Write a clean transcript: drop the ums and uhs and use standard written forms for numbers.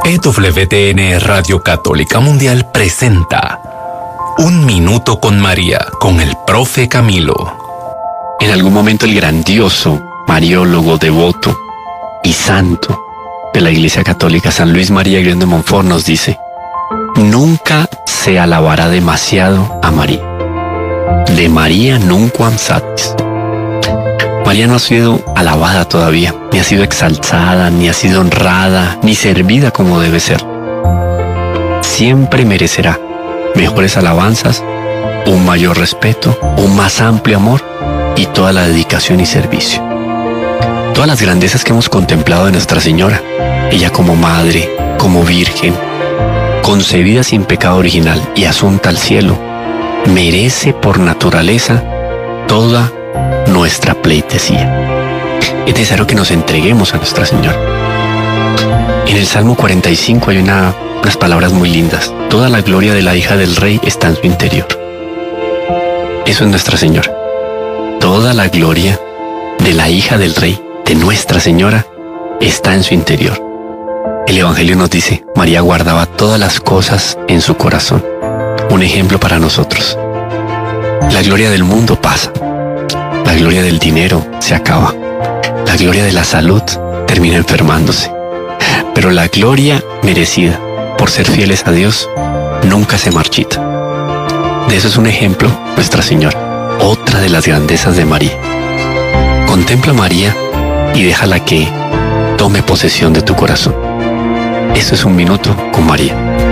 EWTN Radio Católica Mundial presenta Un Minuto con María, con el profe Camilo. En algún momento el grandioso mariólogo, devoto y santo de la Iglesia Católica, San Luis María Grión de Montfort, nos dice: nunca se alabará demasiado a María. De María nunquam satis. María no ha sido alabada todavía, ni ha sido exaltada, ni ha sido honrada, ni servida como debe ser. Siempre merecerá mejores alabanzas, un mayor respeto, un más amplio amor y toda la dedicación y servicio. Todas las grandezas que hemos contemplado de Nuestra Señora, ella como madre, como virgen, concebida sin pecado original y asunta al cielo, merece por naturaleza toda nuestra pleitesía. Es necesario que nos entreguemos a Nuestra Señora. En el Salmo 45 hay unas palabras muy lindas. Toda la gloria de la hija del rey está en su interior. Eso es Nuestra Señora. Toda la gloria de la hija del rey, de Nuestra Señora, está en su interior. El Evangelio nos dice: María guardaba todas las cosas en su corazón. Un ejemplo para nosotros. La gloria del mundo pasa. La gloria del dinero se acaba. La gloria de la salud termina enfermándose. Pero la gloria merecida por ser fieles a Dios nunca se marchita. De eso es un ejemplo Nuestra Señora, otra de las grandezas de María. Contempla a María y déjala que tome posesión de tu corazón. Eso es Un Minuto con María.